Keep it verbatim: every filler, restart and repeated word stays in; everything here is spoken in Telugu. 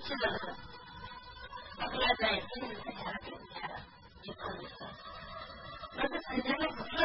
是的，不要在真正的家庭下的一碰一碰，而是参加了不同